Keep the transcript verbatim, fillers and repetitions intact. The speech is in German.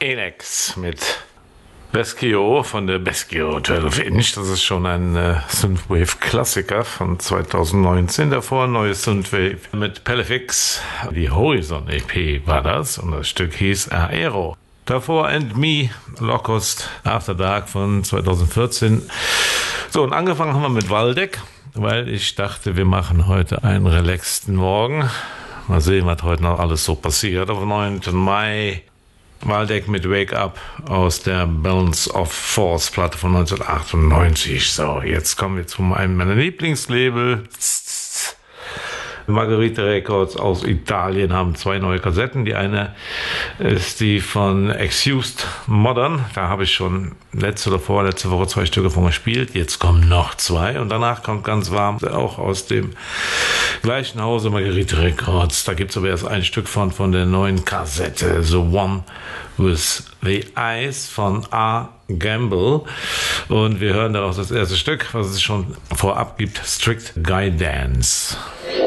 Enex mit Beskio von der Beskio zwölf Inch. Das ist schon ein äh, Synthwave-Klassiker von zweitausendneunzehn. Davor neues Synthwave mit Pelefix. Die Horizon-E P war das und das Stück hieß Aero. Davor And Me, Locust, After Dark von zweitausendvierzehn. So, und angefangen haben wir mit Waldeck, weil ich dachte, wir machen heute einen relaxten Morgen. Mal sehen, was heute noch alles so passiert. Auf neunten Mai Waldeck mit Wake Up aus der Balance of Force Platte von neunzehnhundertachtundneunzig. So, jetzt kommen wir zu einem meiner Lieblingslabel. Margherita Records aus Italien haben zwei neue Kassetten. Die eine ist die von Excused Modern. Da habe ich schon letzte oder vorletzte Woche zwei Stücke von gespielt. Jetzt kommen noch zwei. Und danach kommt ganz warm auch aus dem gleichen Hause Margherita Records. Da gibt es aber erst ein Stück von, von der neuen Kassette. The One with the Eyes von A. Gamble. Und wir hören daraus das erste Stück, was es schon vorab gibt. Strict Guidance.